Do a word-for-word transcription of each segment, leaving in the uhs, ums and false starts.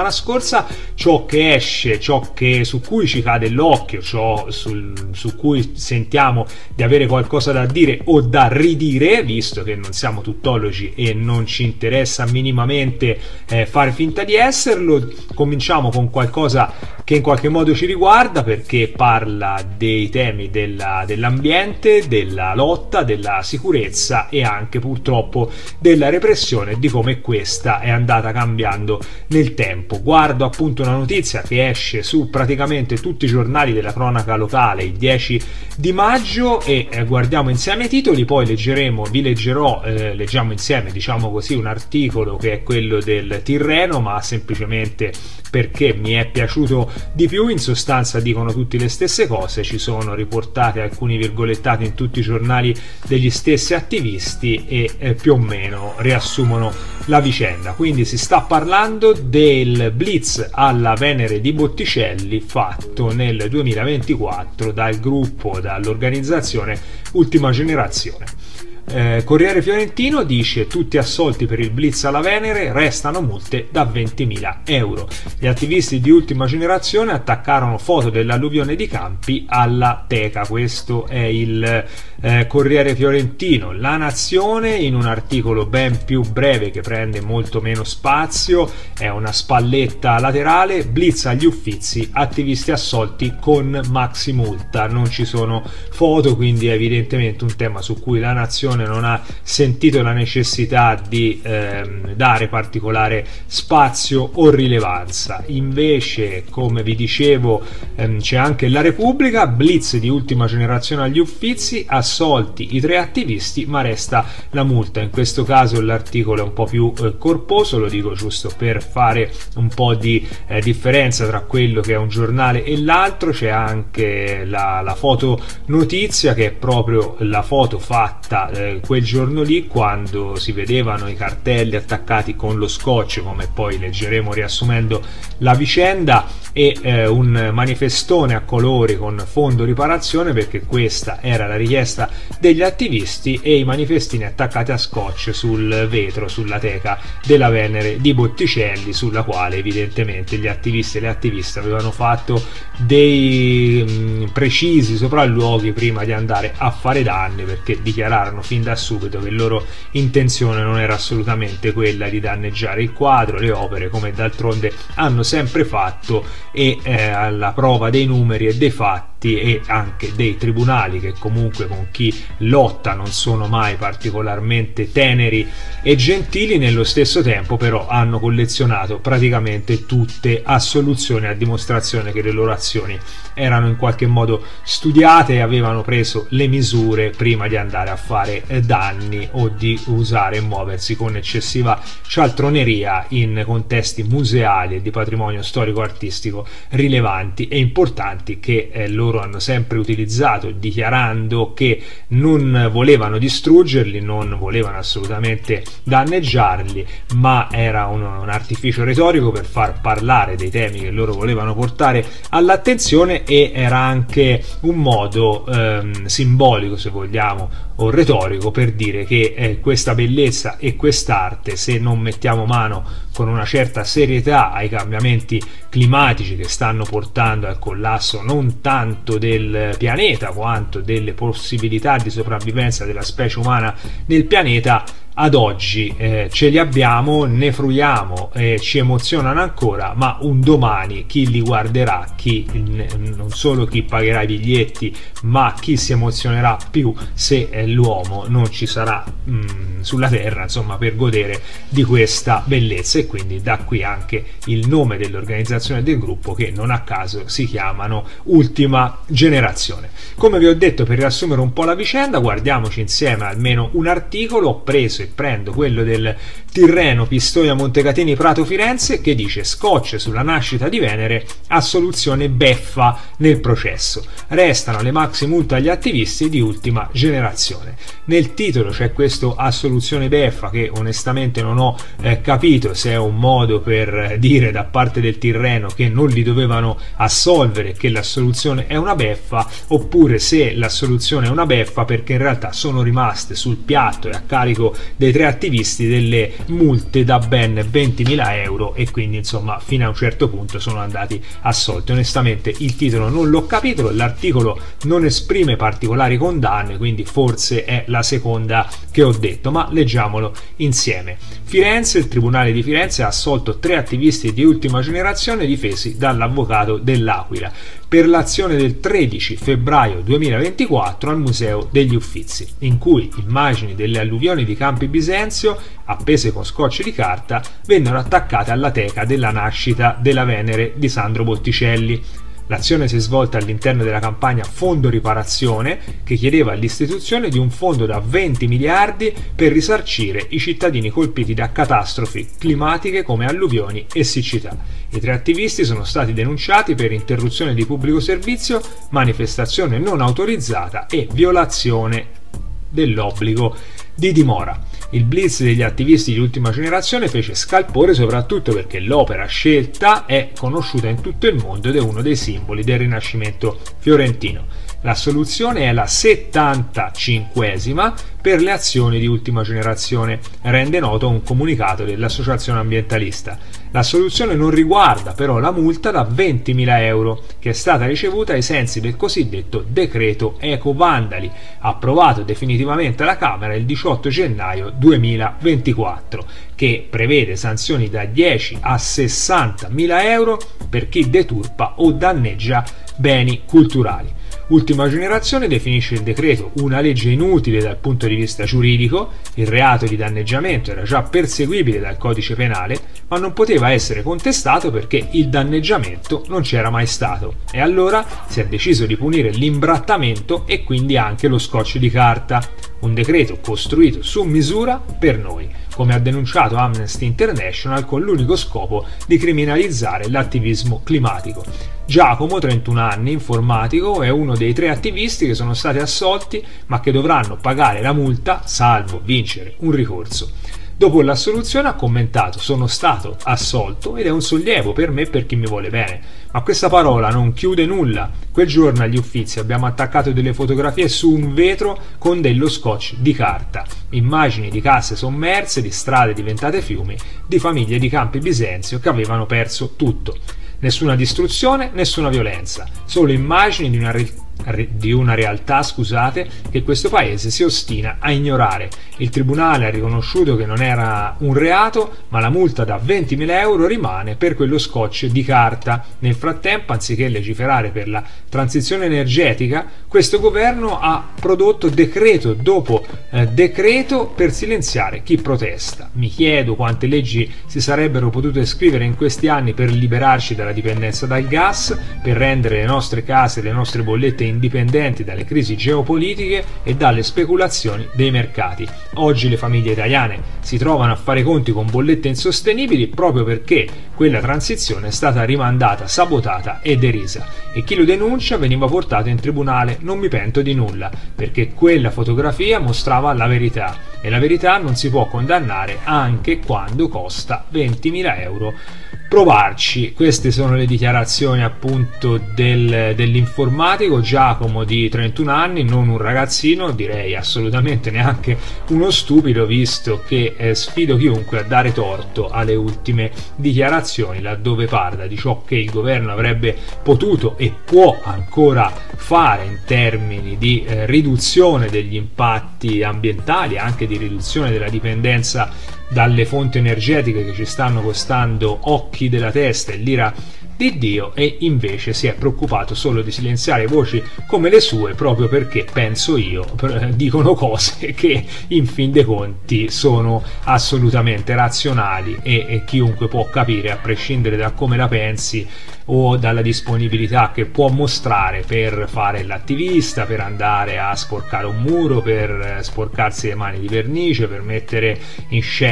settimana scorsa, ciò che esce, ciò che, su cui ci cade l'occhio, ciò sul, su cui sentiamo di avere qualcosa da dire o da ridire, visto che non siamo tuttologi e non ci interessa minimamente eh, fare finta di esserlo. Cominciamo con qualcosa che in qualche modo ci riguarda, perché parla dei temi della, dell'ambiente, della lotta, della sicurezza e anche purtroppo della repressione, di come questa è andata cambiando nel tempo. Guardo appunto una notizia che esce su praticamente tutti i giornali della cronaca locale il dieci di maggio e eh, guardiamo insieme i titoli, poi leggeremo, vi leggerò, eh, leggiamo insieme, diciamo così, un articolo che è quello del Tirreno, ma semplicemente perché mi è piaciuto di più. In sostanza dicono tutte le stesse cose, ci sono riportate alcuni virgolettati in tutti i giornali degli stessi attivisti e eh, più o meno riassumono la vicenda. Quindi si sta parlando del blitz alla Venere di Botticelli fatto nel duemilaventiquattro dal gruppo, dall'organizzazione Ultima Generazione. Eh, Corriere Fiorentino dice: tutti assolti per il blitz alla Venere, restano multe da ventimila euro. Gli attivisti di Ultima Generazione attaccarono foto dell'alluvione di Campi alla teca. Questo è il eh, Corriere Fiorentino. La Nazione, in un articolo ben più breve che prende molto meno spazio, è una spalletta laterale: blitz agli Uffizi, attivisti assolti con maxi multa. Non ci sono foto, quindi è evidentemente un tema su cui la Nazione non ha sentito la necessità di ehm, dare particolare spazio o rilevanza. Invece, come vi dicevo, ehm, c'è anche la Repubblica: blitz di Ultima Generazione agli Uffizi, assolti i tre attivisti ma resta la multa. In questo caso l'articolo è un po' più eh, corposo, lo dico giusto per fare un po' di eh, differenza tra quello che è un giornale e l'altro. C'è anche la, la foto notizia, che è proprio la foto fatta eh, quel giorno lì, quando si vedevano i cartelli attaccati con lo scotch, come poi leggeremo riassumendo la vicenda, e eh, un manifestone a colori con fondo riparazione, perché questa era la richiesta degli attivisti, e i manifestini attaccati a scotch sul vetro, sulla teca della Venere di Botticelli, sulla quale evidentemente gli attivisti e le attiviste avevano fatto dei mh, precisi sopralluoghi prima di andare a fare danni, perché dichiararono fin da subito che la loro intenzione non era assolutamente quella di danneggiare il quadro, le opere, come d'altronde hanno sempre fatto, e eh, alla prova dei numeri e dei fatti e anche dei tribunali, che comunque con chi lotta non sono mai particolarmente teneri e gentili, nello stesso tempo però hanno collezionato praticamente tutte assoluzioni, a dimostrazione che le loro azioni erano in qualche modo studiate e avevano preso le misure prima di andare a fare danni o di usare e muoversi con eccessiva cialtroneria in contesti museali e di patrimonio storico-artistico rilevanti e importanti, che eh, loro hanno sempre utilizzato, dichiarando che non volevano distruggerli, non volevano assolutamente danneggiarli, ma era un, un artificio retorico per far parlare dei temi che loro volevano portare all'attenzione, e era anche un modo ehm, simbolico, se vogliamo, o retorico, per dire che eh, questa bellezza e quest'arte, se non mettiamo mano con una certa serietà ai cambiamenti climatici che stanno portando al collasso non tanto del pianeta quanto delle possibilità di sopravvivenza della specie umana nel pianeta, ad oggi eh, ce li abbiamo, ne fruiamo, eh, ci emozionano ancora, ma un domani chi li guarderà, chi, non solo chi pagherà i biglietti, ma chi si emozionerà più se eh, l'uomo non ci sarà mh, sulla terra, insomma, per godere di questa bellezza. E quindi da qui anche il nome dell'organizzazione del gruppo, che non a caso si chiamano Ultima Generazione. Come vi ho detto, per riassumere un po' la vicenda, guardiamoci insieme almeno un articolo. Ho preso e prendo quello del Tirreno, Pistoia, Montecatini, Prato, Firenze, che dice: scotch sulla nascita di Venere, assoluzione beffa nel processo, restano le maxi multe agli attivisti di Ultima Generazione. Nel titolo c'è questo assoluzione beffa, che onestamente non ho eh, capito se è un modo per dire da parte del Tirreno che non li dovevano assolvere, che l'assoluzione è una beffa, oppure se l'assoluzione è una beffa perché in realtà sono rimaste sul piatto e a carico dei tre attivisti delle multe da ben ventimila euro e quindi insomma fino a un certo punto sono andati assolti. Onestamente il titolo non l'ho capito, l'articolo non esprime particolari condanne, quindi forse è la seconda che ho detto, ma leggiamolo insieme. Firenze, il Tribunale di Firenze ha assolto tre attivisti di ultima generazione difesi dall'avvocato dell'Aquila per l'azione del tredici febbraio duemilaventiquattro al Museo degli Uffizi, in cui immagini delle alluvioni di Campi Bisenzio, appese con scotch di carta, vennero attaccate alla teca della nascita della Venere di Sandro Botticelli. L'azione si è svolta all'interno della campagna Fondo Riparazione, che chiedeva l'istituzione di un fondo da venti miliardi per risarcire i cittadini colpiti da catastrofi climatiche come alluvioni e siccità. I tre attivisti sono stati denunciati per interruzione di pubblico servizio, manifestazione non autorizzata e violazione dell'obbligo di dimora. Il blitz degli attivisti di ultima generazione fece scalpore soprattutto perché l'opera scelta è conosciuta in tutto il mondo ed è uno dei simboli del Rinascimento fiorentino. La soluzione è la settantacinquesima per le azioni di ultima generazione, rende noto un comunicato dell'associazione ambientalista. La soluzione non riguarda però la multa da ventimila euro che è stata ricevuta ai sensi del cosiddetto decreto Eco Vandali, approvato definitivamente alla Camera il diciotto gennaio duemilaventiquattro, che prevede sanzioni da dieci a sessantamila euro per chi deturpa o danneggia beni culturali. Ultima generazione definisce il decreto una legge inutile dal punto di vista giuridico. Il reato di danneggiamento era già perseguibile dal codice penale, ma non poteva essere contestato perché il danneggiamento non c'era mai stato. E allora si è deciso di punire l'imbrattamento e quindi anche lo scotch di carta. Un decreto costruito su misura per noi, come ha denunciato Amnesty International, con l'unico scopo di criminalizzare l'attivismo climatico. Giacomo, trentuno anni, informatico, è uno dei tre attivisti che sono stati assolti ma che dovranno pagare la multa salvo vincere un ricorso. Dopo l'assoluzione ha commentato: sono stato assolto ed è un sollievo per me e per chi mi vuole bene, ma questa parola non chiude nulla. Quel giorno agli Uffizi abbiamo attaccato delle fotografie su un vetro con dello scotch di carta, immagini di case sommerse, di strade diventate fiumi, di famiglie di Campi Bisenzio che avevano perso tutto. Nessuna distruzione, nessuna violenza, solo immagini di una, re- di una realtà, scusate, che questo paese si ostina a ignorare. Il tribunale ha riconosciuto che non era un reato, ma la multa da ventimila euro rimane per quello scotch di carta. Nel frattempo, anziché legiferare per la transizione energetica, questo governo ha prodotto decreto dopo eh, decreto per silenziare chi protesta. Mi chiedo quante leggi si sarebbero potute scrivere in questi anni per liberarci dalla dipendenza dal gas, per rendere le nostre case e le nostre bollette indipendenti dalle crisi geopolitiche e dalle speculazioni dei mercati. Oggi le famiglie italiane si trovano a fare conti con bollette insostenibili proprio perché quella transizione è stata rimandata, sabotata e derisa, e chi lo denuncia veniva portato in tribunale. Non mi pento di nulla, perché quella fotografia mostrava la verità e la verità non si può condannare anche quando costa ventimila euro provarci. Queste sono le dichiarazioni appunto del, dell'informatico Giacomo di trentuno anni, non un ragazzino, direi assolutamente neanche uno stupido, visto che eh, sfido chiunque a dare torto alle ultime dichiarazioni, laddove parla di ciò che il governo avrebbe potuto e può ancora fare in termini di eh, riduzione degli impatti ambientali, anche di riduzione della dipendenza dalle fonti energetiche che ci stanno costando occhi della testa e l'ira di Dio, e invece si è preoccupato solo di silenziare voci come le sue, proprio perché, penso io, dicono cose che in fin dei conti sono assolutamente razionali e, e chiunque può capire, a prescindere da come la pensi o dalla disponibilità che può mostrare per fare l'attivista, per andare a sporcare un muro, per sporcarsi le mani di vernice, per mettere in scena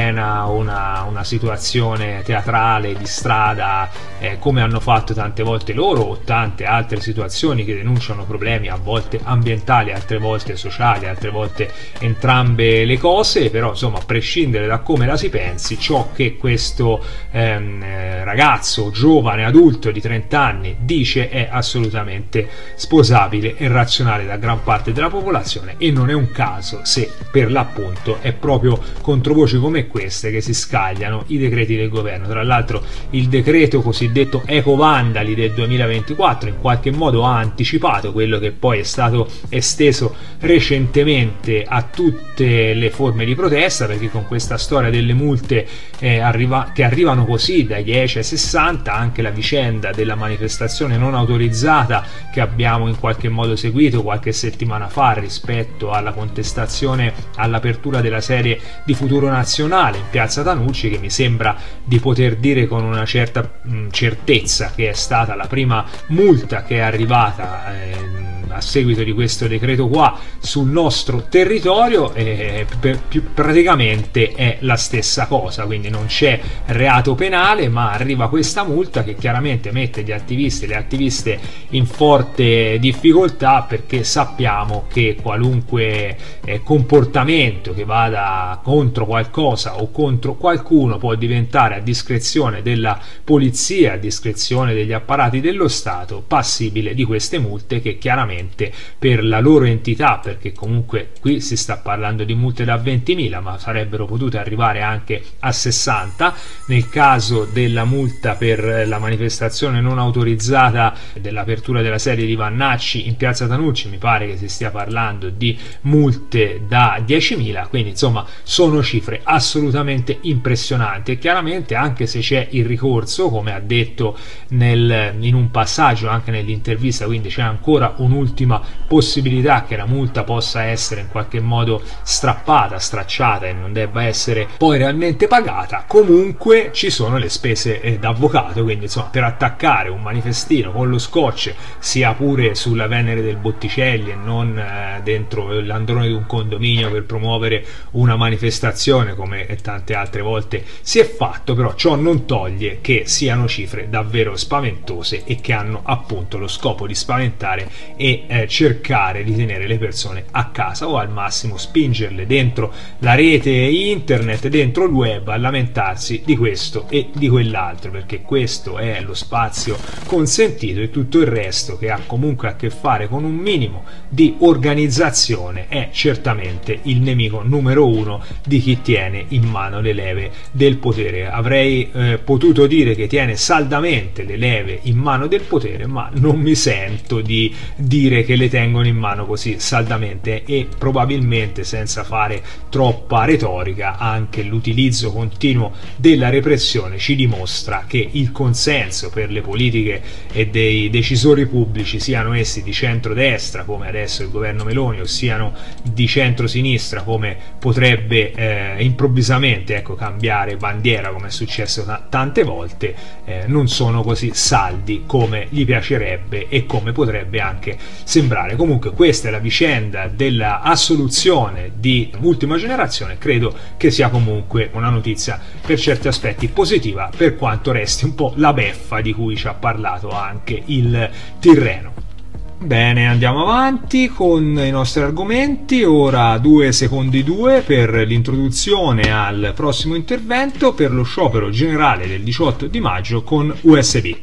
scena una, una situazione teatrale di strada, eh, come hanno fatto tante volte loro, o tante altre situazioni che denunciano problemi a volte ambientali, altre volte sociali, altre volte entrambe le cose. Però insomma, a prescindere da come la si pensi, ciò che questo ehm, ragazzo giovane adulto di trenta anni dice è assolutamente sposabile e razionale da gran parte della popolazione, e non è un caso se per l'appunto è proprio contro voci come queste che si scagliano i decreti del governo. Tra l'altro il decreto cosiddetto ecovandali del duemilaventiquattro in qualche modo ha anticipato quello che poi è stato esteso recentemente a tutte le forme di protesta, perché con questa storia delle multe eh, arriva, che arrivano così dai dieci ai sessanta, anche la vicenda della manifestazione non autorizzata che abbiamo in qualche modo seguito qualche settimana fa rispetto alla contestazione all'apertura della serie di Futuro Nazionale in piazza Tanucci, che mi sembra di poter dire con una certa mh, certezza che è stata la prima multa che è arrivata eh, a seguito di questo decreto qua sul nostro territorio, eh, per, più, praticamente è la stessa cosa, quindi non c'è reato penale, ma arriva questa multa che chiaramente mette gli attivisti e le attiviste in forte difficoltà, perché sappiamo che qualunque eh, comportamento che vada contro qualcosa o contro qualcuno può diventare, a discrezione della polizia, a discrezione degli apparati dello Stato, passibile di queste multe che chiaramente per la loro entità, perché comunque qui si sta parlando di multe da ventimila, ma sarebbero potute arrivare anche a sessanta. Nel caso della multa per la manifestazione non autorizzata dell'apertura della serie di Vannacci in piazza Tanucci, mi pare che si stia parlando di multe da diecimila, quindi insomma sono cifre assolutamente impressionanti. E chiaramente, anche se c'è il ricorso, come ha detto nel, in un passaggio anche nell'intervista, quindi c'è ancora un'ultima possibilità che la multa possa essere in qualche modo strappata, stracciata e non debba essere poi realmente pagata, comunque ci sono le spese eh, d'avvocato, quindi insomma per attaccare un manifestino con lo scotch, sia pure sulla Venere del Botticelli e non eh, dentro l'androne di un condominio per promuovere una manifestazione come tante altre volte si è fatto, però ciò non toglie che siano cifre davvero spaventose e che hanno appunto lo scopo di spaventare e eh, cercare di tenere le persone a casa, o al massimo spingerle dentro la rete internet, dentro il web, a lamentarsi di questo e di quell'altro, perché questo è lo spazio consentito, e tutto il resto che ha comunque a che fare con un minimo di organizzazione è certamente il nemico numero uno di chi tiene in mano le leve del potere. Avrei eh, potuto dire che tiene saldamente le leve in mano del potere, ma non mi sento di dire che le tengono in mano così saldamente, e probabilmente, senza fare troppa retorica, anche l'utilizzo continuo della repressione ci dimostra che il consenso per le politiche e dei decisori pubblici, siano essi di centrodestra come adesso il governo Meloni, o siano di centrosinistra come potrebbe eh, improvvisamente ecco, cambiare bandiera come è successo t- tante volte, eh, non sono così saldi come gli piacerebbe e come potrebbe anche sembrare. Comunque questa è la vicenda della assoluzione di Ultima Generazione. Credo che sia comunque una notizia per certi aspetti positiva, per quanto resti un po' la beffa di cui ci ha parlato anche il Tirreno. Bene, andiamo avanti con i nostri argomenti. Ora due secondi due per l'introduzione al prossimo intervento, per lo sciopero generale del diciotto di maggio con U S B.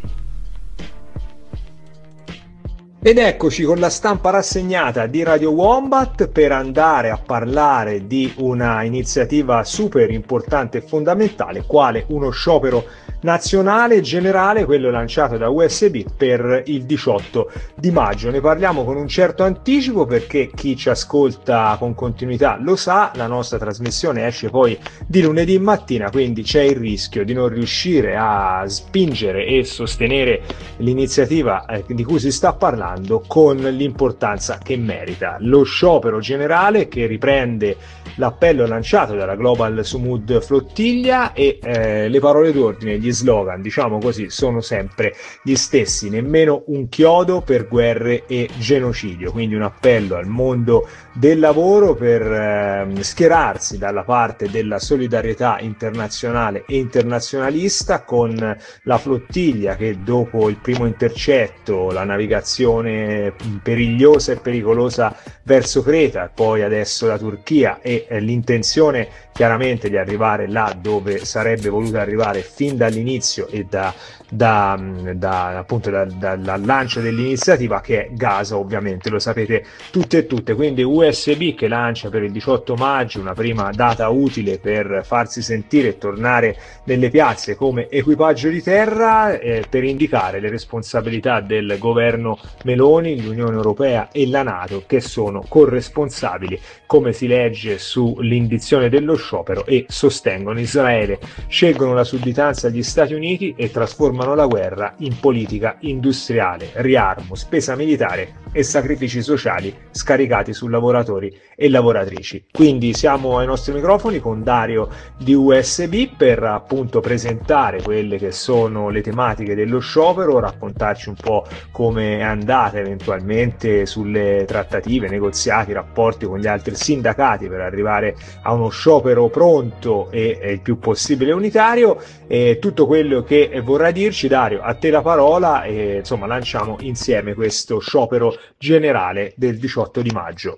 Ed eccoci con la stampa rassegnata di Radio Wombat per andare a parlare di una iniziativa super importante e fondamentale, quale uno sciopero nazionale generale, quello lanciato da U S B per il diciotto di maggio. Ne parliamo con un certo anticipo perché chi ci ascolta con continuità lo sa, la nostra trasmissione esce poi di lunedì mattina, quindi c'è il rischio di non riuscire a spingere e sostenere l'iniziativa eh, di cui si sta parlando con l'importanza che merita. Lo sciopero generale che riprende l'appello lanciato dalla Global Sumud Flottiglia e eh, le parole d'ordine, gli slogan, diciamo così, sono sempre gli stessi: nemmeno un chiodo per guerre e genocidio. Quindi un appello al mondo del lavoro per eh, schierarsi dalla parte della solidarietà internazionale e internazionalista, con la flottiglia che dopo il primo intercetto, la navigazione perigliosa e pericolosa verso Creta, poi adesso la Turchia, e eh, l'intenzione chiaramente di arrivare là dove sarebbe voluto arrivare fin dall'inizio e da, da, da appunto da, da, dal lancio dell'iniziativa, che è Gaza, ovviamente lo sapete tutte e tutte. Quindi U S B che lancia per il diciotto maggio una prima data utile per farsi sentire e tornare nelle piazze come equipaggio di terra, eh, per indicare le responsabilità del governo Meloni, l'Unione Europea e la NATO, che sono corresponsabili, come si legge sull'indizione dello sciopero, e sostengono Israele, scelgono la sudditanza agli Stati Uniti e trasformano la guerra in politica industriale, riarmo, spesa militare e sacrifici sociali scaricati su lavoratori e lavoratrici. Quindi siamo ai nostri microfoni con Dario di U S B per appunto presentare quelle che sono le tematiche dello sciopero, raccontarci un po' come è andata eventualmente sulle trattative, negoziati, rapporti con gli altri sindacati per arrivare a uno sciopero pronto e, e il più possibile unitario, e tutto quello che vorrà dirci. Dario, a te la parola, e insomma lanciamo insieme questo sciopero generale del diciotto di maggio.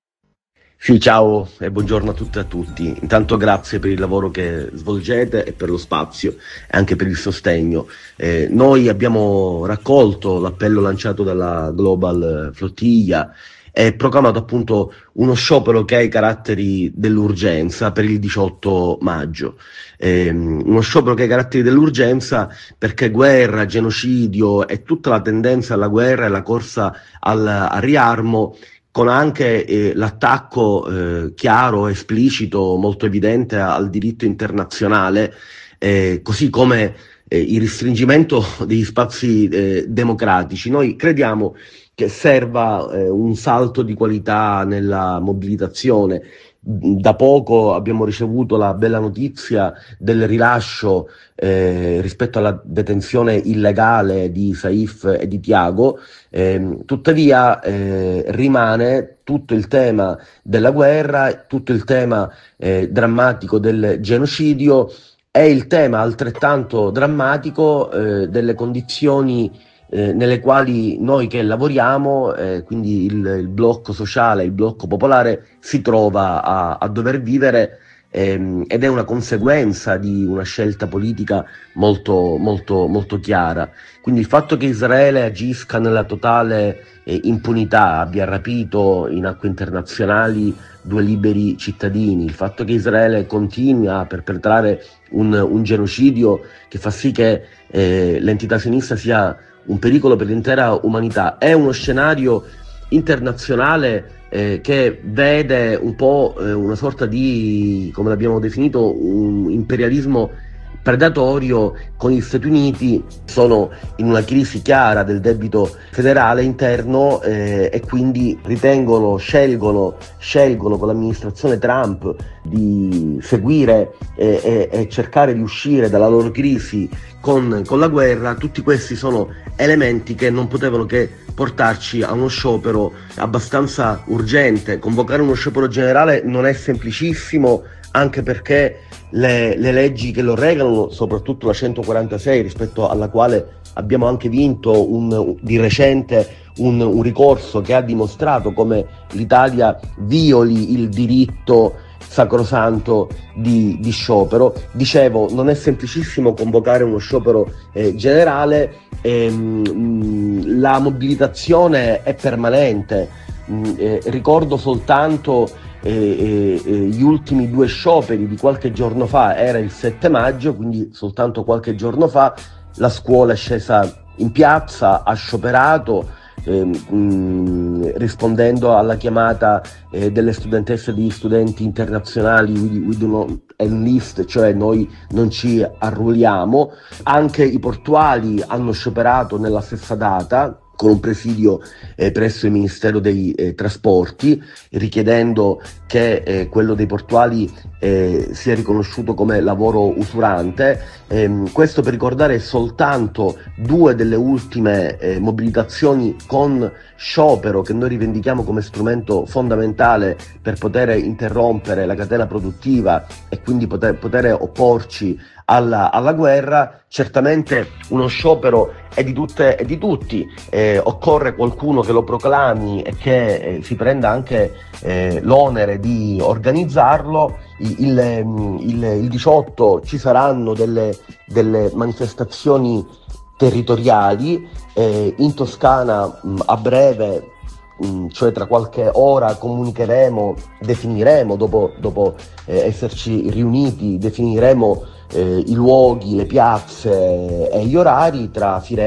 Sì, ciao e buongiorno a tutte e a tutti. Intanto grazie per il lavoro che svolgete e per lo spazio e anche per il sostegno. Eh, noi abbiamo raccolto l'appello lanciato dalla Global Flottiglia e proclamato appunto uno sciopero che ha i caratteri dell'urgenza per il diciotto maggio. Eh, uno sciopero che ha i caratteri dell'urgenza perché guerra, genocidio e tutta la tendenza alla guerra e la corsa al, al riarmo, con anche eh, l'attacco eh, chiaro, esplicito, molto evidente al diritto internazionale, eh, così come eh, il restringimento degli spazi eh, democratici. Noi crediamo che serva eh, un salto di qualità nella mobilitazione. Da poco abbiamo ricevuto la bella notizia del rilascio eh, rispetto alla detenzione illegale di Saif e di Tiago, eh, tuttavia eh, rimane tutto il tema della guerra, tutto il tema eh, drammatico del genocidio e il tema altrettanto drammatico eh, delle condizioni Eh, nelle quali noi che lavoriamo, eh, quindi il, il blocco sociale, il blocco popolare, si trova a, a dover vivere, ehm, ed è una conseguenza di una scelta politica molto, molto, molto chiara. Quindi il fatto che Israele agisca nella totale eh, impunità, abbia rapito in acque internazionali due liberi cittadini, il fatto che Israele continui a perpetrare un, un genocidio che fa sì che eh, l'entità sionista sia un pericolo per l'intera umanità, è uno scenario internazionale eh, che vede un po' eh, una sorta di, come l'abbiamo definito, un imperialismo predatorio, con gli Stati Uniti sono in una crisi chiara del debito federale interno eh, e quindi ritengono, scelgono, scelgono con l'amministrazione Trump di seguire eh, e, e cercare di uscire dalla loro crisi con, con la guerra. Tutti questi sono elementi che non potevano che portarci a uno sciopero abbastanza urgente. Convocare uno sciopero generale non è semplicissimo, anche perché le, le leggi che lo regolano, soprattutto la centoquarantasei, rispetto alla quale abbiamo anche vinto un, di recente un, un ricorso che ha dimostrato come l'Italia violi il diritto sacrosanto di, di sciopero. Dicevo, non è semplicissimo convocare uno sciopero eh, generale, ehm, la mobilitazione è permanente. Mm, eh, ricordo soltanto eh, eh, gli ultimi due scioperi di qualche giorno fa, era il sette maggio, quindi soltanto qualche giorno fa la scuola è scesa in piazza, ha scioperato, Eh, mh, rispondendo alla chiamata eh, delle studentesse e degli studenti internazionali we, we do not enlist, cioè noi non ci arruoliamo. Anche i portuali hanno scioperato nella stessa data, con un presidio eh, presso il Ministero dei eh, Trasporti, richiedendo che eh, quello dei portuali eh, sia riconosciuto come lavoro usurante. Ehm, questo per ricordare soltanto due delle ultime eh, mobilitazioni con sciopero che noi rivendichiamo come strumento fondamentale per poter interrompere la catena produttiva e quindi poter, poter opporci alla, alla guerra. Certamente uno sciopero è di tutte e di tutti, eh, occorre qualcuno che lo proclami e che eh, si prenda anche eh, l'onere di organizzarlo. Il, il, il, il diciotto ci saranno delle, delle manifestazioni territoriali, eh, in Toscana mh, a breve, mh, cioè tra qualche ora, comunicheremo, definiremo, dopo, dopo eh, esserci riuniti, definiremo eh, i luoghi, le piazze e gli orari tra Firenze